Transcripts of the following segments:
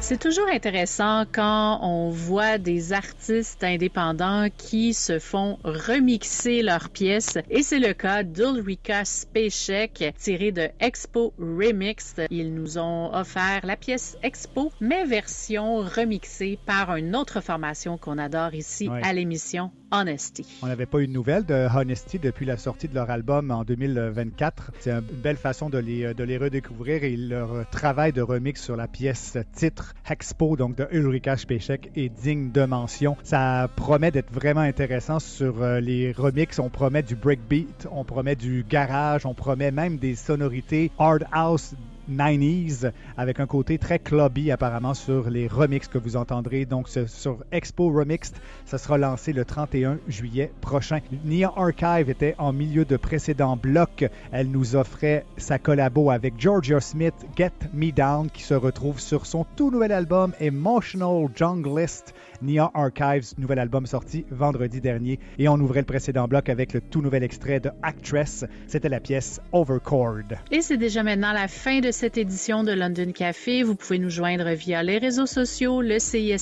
C'est toujours intéressant quand on voit des artistes indépendants qui se font remixer leurs pièces et c'est le cas d'Ulrika Spacek tiré de Expo Remix. Ils nous ont offert la pièce Expo mais version remixée par une autre formation qu'on adore ici à l'émission Honesty. On n'avait pas eu de nouvelles de Honesty depuis la sortie de leur album en 2024. C'est une belle façon de les redécouvrir et leur travail de remix sur la pièce titre Expo, donc de Ulrika Spacek, est digne de mention. Ça promet d'être vraiment intéressant sur les remixes. On promet du breakbeat, on promet du garage, on promet même des sonorités hard house 90s avec un côté très clubby apparemment sur les remixes que vous entendrez. Donc sur Expo Remixed, ça sera lancé le 31 juillet prochain. Nia Archive était en milieu de précédent bloc. Elle nous offrait sa collabo avec Georgia Smith, Get Me Down, qui se retrouve sur son tout nouvel album Emotional Junglist. Nia Archives, nouvel album sorti vendredi dernier. Et on ouvrait le précédent bloc avec le tout nouvel extrait de Actress. C'était la pièce Overchord. Et c'est déjà maintenant la fin de cette édition de London Café. Vous pouvez nous joindre via les réseaux sociaux, le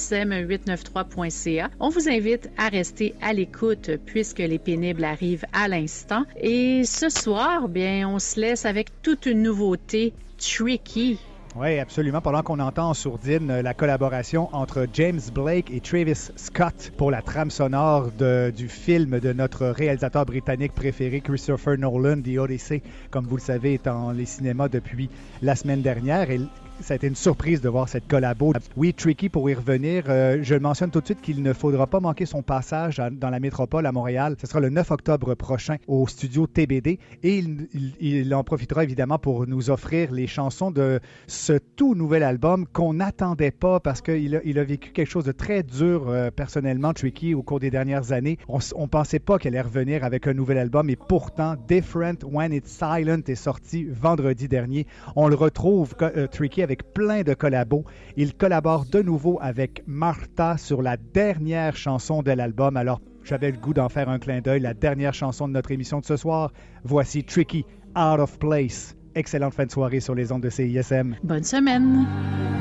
CISM893.ca. On vous invite à rester à l'écoute puisque les pénibles arrivent à l'instant. Et ce soir, bien, on se laisse avec toute une nouveauté, Tricky. Oui, absolument. Pendant qu'on entend en sourdine la collaboration entre James Blake et Travis Scott pour la trame sonore du film de notre réalisateur britannique préféré, Christopher Nolan, The Odyssey, comme vous le savez, est dans les cinémas depuis la semaine dernière. Et ça a été une surprise de voir cette collabo. Oui, Tricky, pour y revenir, je mentionne tout de suite qu'il ne faudra pas manquer son passage dans la métropole à Montréal. Ce sera le 9 octobre prochain au studio TBD et il en profitera évidemment pour nous offrir les chansons de ce tout nouvel album qu'on n'attendait pas parce qu'il a vécu quelque chose de très dur personnellement, Tricky, au cours des dernières années. On pensait pas qu'elle allait revenir avec un nouvel album et pourtant Different When It's Silent est sorti vendredi dernier. On le retrouve, Tricky, avec plein de collabos. Il collabore de nouveau avec Martha sur la dernière chanson de l'album. Alors, j'avais le goût d'en faire un clin d'œil. La dernière chanson de notre émission de ce soir, voici Tricky, Out of Place. Excellente fin de soirée sur les ondes de CISM. Bonne semaine!